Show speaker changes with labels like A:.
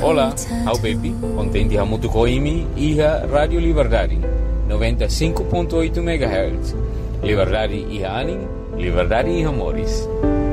A: Olá, ao Pepe, contente a muito coimi e a Rádio Liberdade, 95.8 MHz. Liberdade e anim, liberdade e amores.